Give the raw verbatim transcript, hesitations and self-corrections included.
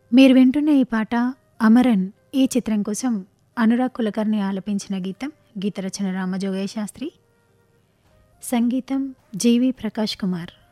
మీరు వింటున్న ఈ పాట అమరన్ ఈ చిత్రం కోసం అనురాగ్ కులకర్ణి ఆలపించిన గీతం. గీత రచన రామజోగయ్య శాస్త్రి, సంగీతం జీవి ప్రకాష్ కుమార్.